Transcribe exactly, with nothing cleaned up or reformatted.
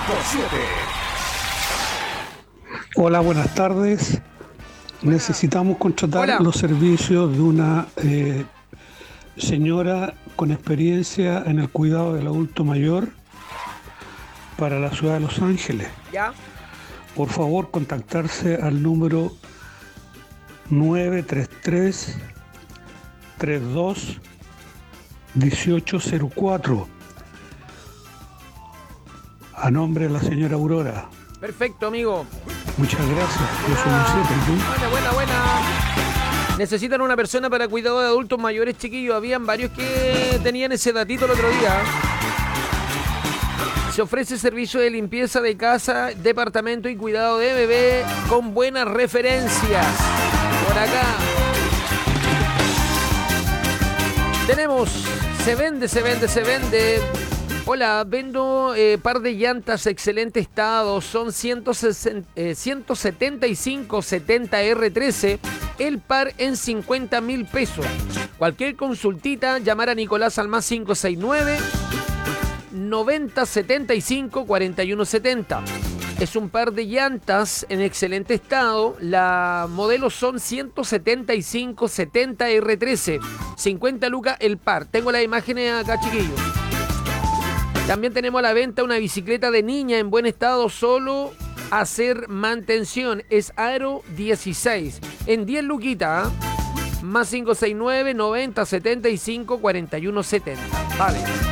siete. Hola, buenas tardes. Necesitamos contratar Hola. los servicios de una eh, señora con experiencia en el cuidado del adulto mayor para la ciudad de Los Ángeles. ¿Ya? Por favor, contactarse al número nueve tres tres, tres dos, uno ocho cero cuatro a nombre de la señora Aurora. Perfecto, amigo. Muchas gracias. Yo soy un siete, ¿y tú? Buena, buena, buena. Necesitan una persona para cuidado de adultos mayores, chiquillos. Habían varios que tenían ese datito el otro día. Se ofrece servicio de limpieza de casa, departamento y cuidado de bebé con buenas referencias. Por acá. Tenemos, se vende, se vende, se vende. Hola, vendo eh, par de llantas, excelente estado, son ciento sesenta, eh, ciento setenta y cinco setenta R trece, el par en cincuenta mil pesos. Cualquier consultita, llamar a Nicolás al más cinco seis nueve, noventa setenta y cinco cuarenta y uno setenta. Es un par de llantas en excelente estado, la modelo son ciento setenta y cinco setenta R trece, cincuenta lucas el par. Tengo las imágenes acá, chiquillos. También tenemos a la venta una bicicleta de niña en buen estado, solo hacer mantención. Es Aro dieciséis. En diez luquitas, ¿eh? Más cinco seis nueve, noventa setenta y cinco cuarenta y uno setenta. Vale.